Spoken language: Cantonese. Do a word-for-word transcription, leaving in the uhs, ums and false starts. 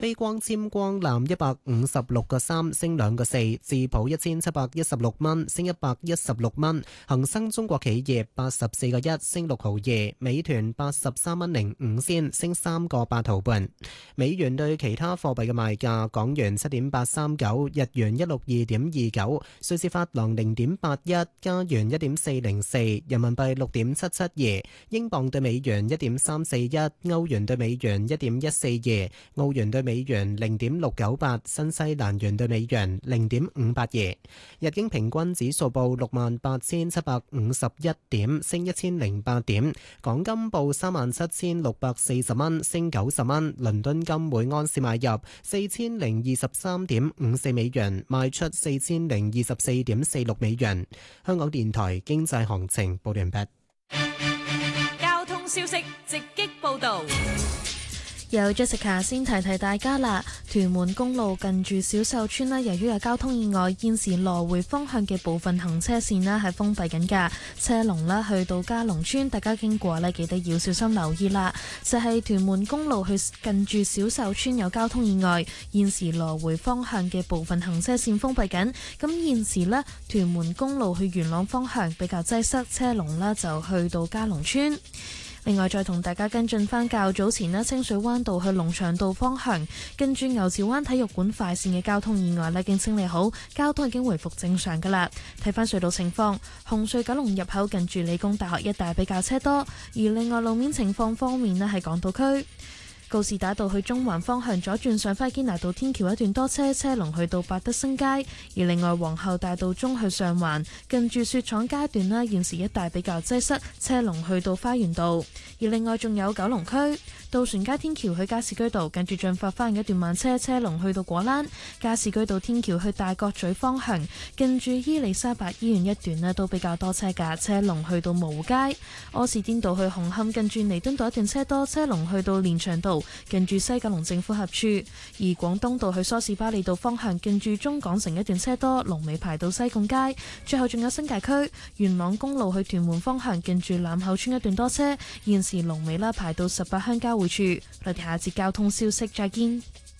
悲光尖光藍一百五十六個三升兩個四，智普一千七百一十六蚊升一百一十六蚊，恒生中國企業八十四個一升六毫二，美團八十三蚊零五仙升三個八毫半。美元對其他貨幣嘅賣價：港元七點八三九，日元一六二點二九，瑞士法郎零點八一，加元一點四零四，人民幣六點七七二，英鎊對美元一點三四一，歐元對美元一點一四二，澳元對美元零點六九八，新西蘭元對美元零點五八二。日經平均指數報六萬八千七百五十一點，升一千零八點。港金報三萬七千六百四十蚊，升九十蚊。倫敦金每安士買入四千零二十三點五四美元，賣出四千零二十四點四六美元。香港電台經濟行情報完畢。 交通消息直擊報道。 有 Jessica 先提提大家啦，屯門公路近住小秀村呢，由於有交通意外，現時來回方向嘅部分行車線呢係封閉緊㗎，車龍啦去到嘉龍村，大家經過呢記得要小心留意啦。就係、是、屯門公路去近住小秀村有交通意外，現時來回方向嘅部分行車線封閉緊，咁現時呢，屯門公路去元朗方向比較擠塞，車龍呢就去到嘉龍村。另外再同大家跟進返較早前呢，清水灣道去龍翔道方向，跟住牛池灣體育館快線嘅交通意外呢已經清理好，交通已經回復正常㗎喇。睇返隧道情況，紅隧九龍入口近住理工大學一帶比較車多，而另外路面情況方面呢，係港島區告士打道去中環方向左轉上返堅拿道天橋一段多車，車龍去到百德新街；而另外皇后大道中去上環近住雪廠街段啦，現時一帶比較擠塞，車龍去到花園道；而另外仲有九龍區渡船街天橋去加士居道近住進發花園一段慢車，車龍去到果欄；加士居道天橋去大角咀方向近住伊利沙伯醫院一段咧都比較多車㗎，車龍去到蕪湖街；柯士甸道去紅磡近住彌敦道一段車多，車龍去到連翔道近住西九龍政府合署；而廣東道去梳士巴利道方向近住中港城一段車多，龍尾排到西貢街；最後仲有新界區元朗公路去屯門方向近住欖口村一段多車，現時龍尾啦排到十八鄉交匯處。我哋下節交通消息再見。